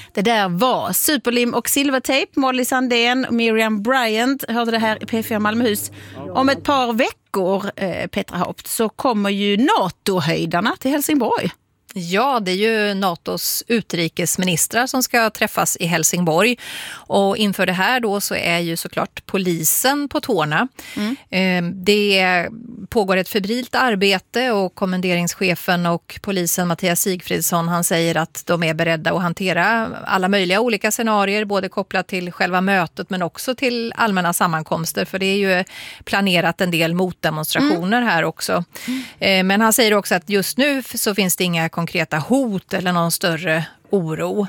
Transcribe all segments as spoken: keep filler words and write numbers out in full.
Det där var Superlim och Silvertejp. Molly Sandén och Miriam Bryant hörde det här i P fyra Malmöhus. Om ett par veckor, eh, Petra Haupt, så kommer ju NATO-höjdarna till Helsingborg. Ja, det är ju NATOs utrikesministrar som ska träffas i Helsingborg. Och inför det här då så är ju såklart polisen på tårna. Mm. Det pågår ett febrilt arbete och kommenderingschefen och polisen Mattias Sigfridsson, han säger att de är beredda att hantera alla möjliga olika scenarier, både kopplat till själva mötet men också till allmänna sammankomster. För det är ju planerat en del motdemonstrationer mm. här också. Mm. Men han säger också att just nu så finns det inga konkreta hot eller någon större oro.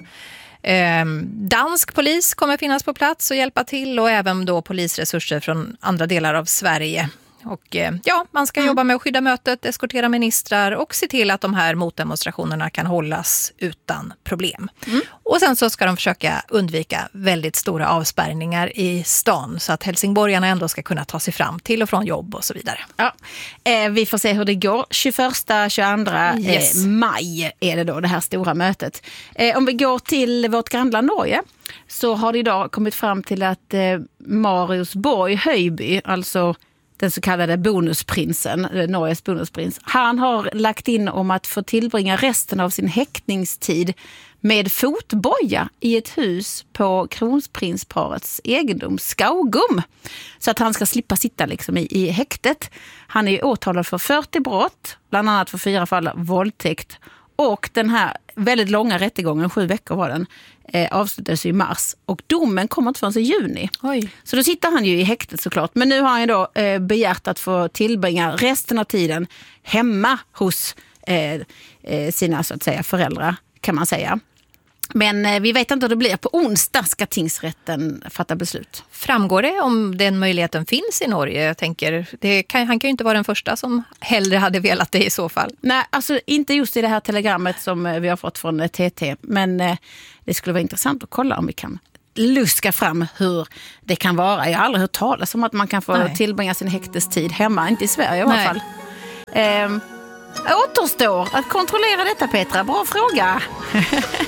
Eh, dansk polis kommer finnas på plats och hjälpa till, och även då polisresurser från andra delar av Sverige. Och eh, ja, man ska mm. jobba med att skydda mötet, eskortera ministrar och se till att de här motdemonstrationerna kan hållas utan problem. Mm. Och sen så ska de försöka undvika väldigt stora avspärrningar i stan så att helsingborgarna ändå ska kunna ta sig fram till och från jobb och så vidare. Ja, eh, vi får se hur det går. tjugoförsta till tjugoandra yes. eh, maj är det då det här stora mötet. Eh, om vi går till vårt grannland Norge så har det idag kommit fram till att eh, Marius Borg Höjby, alltså den så kallade bonusprinsen, Norges bonusprins, han har lagt in om att få tillbringa resten av sin häktningstid med fotboja i ett hus på kronsprinsparets egendom, Skaugum. Så att han ska slippa sitta liksom i, i häktet. Han är ju åtalad för fyrtio brott, bland annat för fyra fall av våldtäkt. Och den här väldigt långa rättegången, sju veckor var den, eh, avslutades i mars. Och domen kommer inte förrän i juni. Oj. Så då sitter han ju i häktet såklart. Men nu har han ju då eh, begärt att få tillbringa resten av tiden hemma hos eh, eh, sina så att säga föräldrar, kan man säga. Men eh, vi vet inte hur det blir. På onsdag ska tingsrätten fatta beslut. Framgår det om den möjligheten finns i Norge? Jag tänker, det kan, han kan ju inte vara den första som hellre hade velat det i så fall. Nej, alltså inte just i det här telegrammet som vi har fått från T T. Men eh, det skulle vara intressant att kolla om vi kan luska fram hur det kan vara. Jag har aldrig hört talas om att man kan få Nej. tillbringa sin häktestid hemma. Inte i Sverige i alla fall. Eh, återstår att kontrollera detta, Petra. Bra fråga.